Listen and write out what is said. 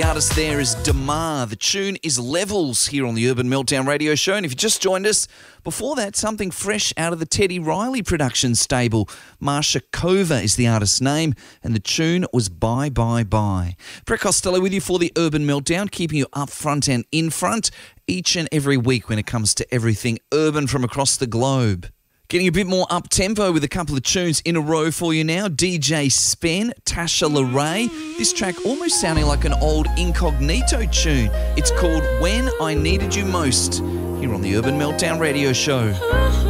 The artist there is Damar. The tune is Levels here on the Urban Meltdown Radio Show. And if you just joined us, before that, something fresh out of the Teddy Riley production stable. Marsha Kova is the artist's name, and the tune was Bye Bye Bye. Brett Costello with you for the Urban Meltdown, keeping you up front and in front each and every week when it comes to everything urban from across the globe. Getting a bit more up-tempo with a couple of tunes in a row for you now. DJ Spen, Tasha LaRae. This track almost sounding like an old Incognito tune. It's called When I Needed You Most, here on the Urban Meltdown Radio Show.